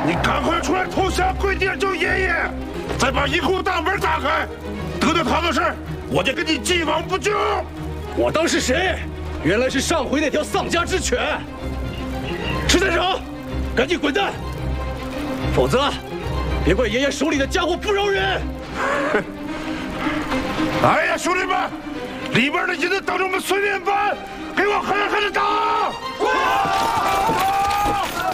你赶快出来投降，跪地上叫爷爷，再把银库大门打开。得到他的事，我就跟你既往不咎。 我当是谁？原来是上回那条丧家之犬。赤三省，赶紧滚蛋，否则别怪爷爷手里的家伙不饶人。 哎呀，兄弟们，里边的银子等着我们随便搬，给我狠狠的打！